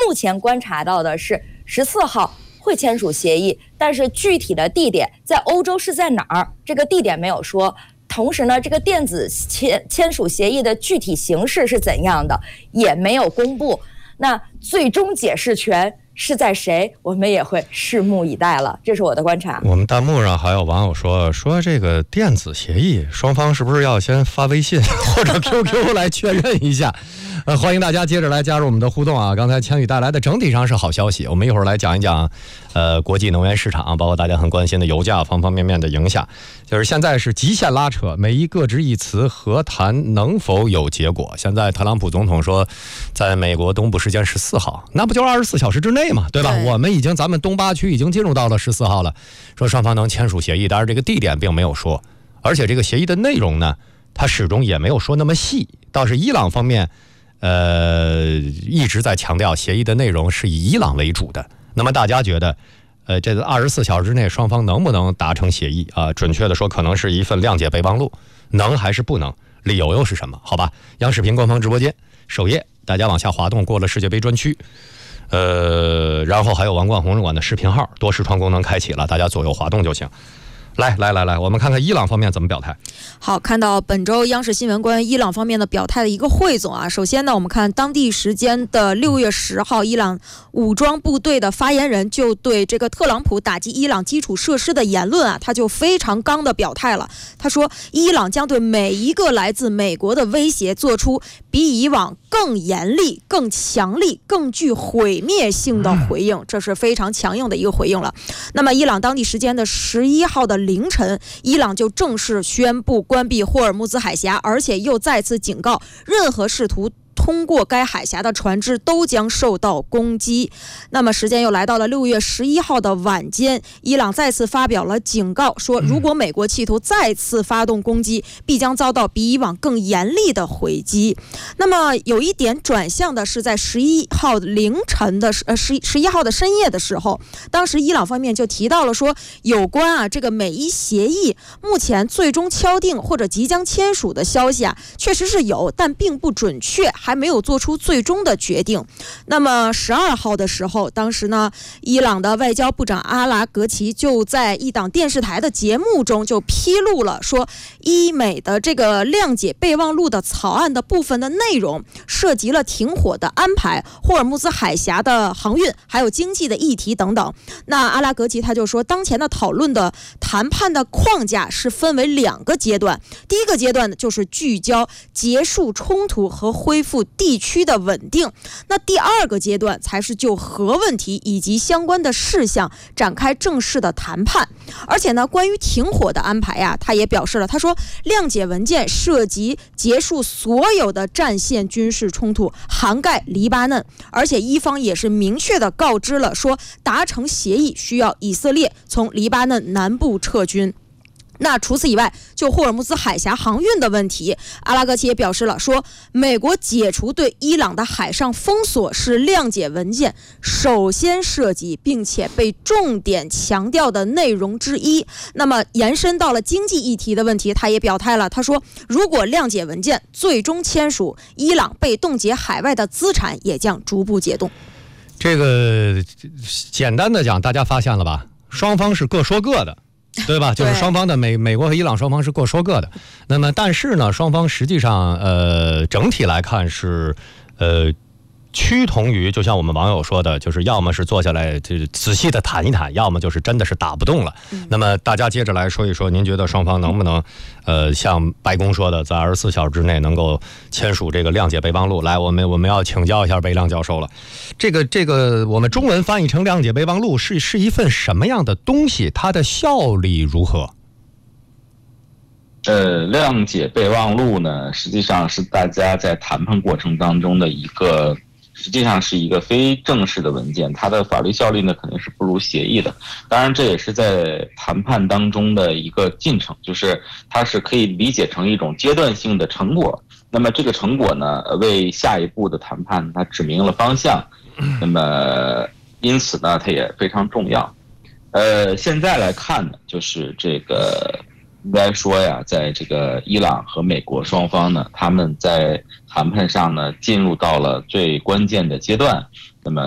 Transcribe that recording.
目前观察到的是14号会签署协议，但是具体的地点在欧洲是在哪儿，这个地点没有说。同时呢，这个电子签署协议的具体形式是怎样的也没有公布。那最终解释权是在谁，我们也会拭目以待了。这是我的观察。 我们弹幕上还有网友说这个电子协议，双方是不是要先发微信或者 QQ 来确认一下？欢迎大家接着来加入我们的互动啊！刚才千羽带来的整体上是好消息，我们一会儿来讲一讲，国际能源市场，包括大家很关心的油价方方面面的影响。就是现在是极限拉扯，美伊各执一词，和谈能否有结果？现在特朗普总统说，在美国东部时间14号，那不就是24小时之内嘛，对吧？对，咱们东八区已经进入到了14号了，说双方能签署协议，但是这个地点并没有说，而且这个协议的内容呢，他始终也没有说那么细。倒是伊朗方面一直在强调协议的内容是以伊朗为主的。那么大家觉得这个24小时之内双方能不能达成协议啊？准确的说，可能是一份谅解备忘录，能还是不能？理由又是什么？好吧，央视频官方直播间首页，大家往下滑动，过了世界杯专区，然后还有王冠红馆的视频号，多视窗功能开启了，大家左右滑动就行。来，我们看看伊朗方面怎么表态。 好，看到本周央视新闻关于伊朗方面的表态的一个汇总啊。首先呢，我们看当地时间的6月10号，伊朗武装部队的发言人就对这个特朗普打击伊朗基础设施的言论啊，他就非常刚的表态了。他说，伊朗将对每一个来自美国的威胁做出比以往更严厉、更强力、更具毁灭性的回应，这是非常强硬的一个回应了。那么，伊朗当地时间的11号的凌晨，伊朗就正式宣布关闭霍尔木兹海峡，而且又再次警告，任何试图通过该海峡的船只都将受到攻击。那么时间又来到了6月11号的晚间，伊朗再次发表了警告，说如果美国企图再次发动攻击，必将遭到比以往更严厉的回击。那么有一点转向的是，在11号凌晨的11号的深夜的时候，当时伊朗方面就提到了说，有关这个美伊协议目前最终敲定或者即将签署的消息确实是有，但并不准确，还没有做出最终的决定。那么12号的时候，当时呢，伊朗的外交部长阿拉格齐就在一档电视台的节目中就披露了说，伊美的这个谅解备忘录的草案的部分的内容涉及了停火的安排、霍尔木兹海峡的航运，还有经济的议题等等。那阿拉格齐他就说，当前的讨论的谈判的框架是分为2个阶段，第一个阶段呢，就是聚焦结束冲突和恢复地区的稳定，那第2个阶段才是就核问题以及相关的事项展开正式的谈判。而且呢，关于停火的安排他也表示了，他说谅解文件涉及结束所有的战线军事冲突，涵盖黎巴嫩，而且伊方也是明确的告知了说，达成协议需要以色列从黎巴嫩南部撤军。那除此以外，就霍尔木兹海峡航运的问题，阿拉格齐也表示了说，美国解除对伊朗的海上封锁是谅解文件首先涉及并且被重点强调的内容之一。那么延伸到了经济议题的问题，他也表态了，他说如果谅解文件最终签署，伊朗被冻结海外的资产也将逐步解冻。 这个简单的讲，大家发现了吧，双方是各说各的，对吧？就是双方的美国和伊朗双方是各说各的。那么但是呢，双方实际上整体来看是趋同于，就像我们网友说的，就是要么是坐下来仔细的谈一谈，要么就是真的是打不动了。那么大家接着来说一说，您觉得双方能不能像白宫说的，在24小时之内能够签署这个谅解备忘录？来，我们要请教一下韦亮教授了。这个我们中文翻译成谅解备忘录是一份什么样的东西？它的效力如何？ 谅解备忘录呢，实际上是大家在谈判过程当中的实际上是一个非正式的文件，它的法律效力呢肯定是不如协议的。当然这也是在谈判当中的一个进程，就是它是可以理解成一种阶段性的成果。那么这个成果呢，为下一步的谈判它指明了方向，那么因此呢它也非常重要。现在来看呢，就是这个应该说呀，在这个伊朗和美国双方呢，他们在谈判上呢进入到了最关键的阶段。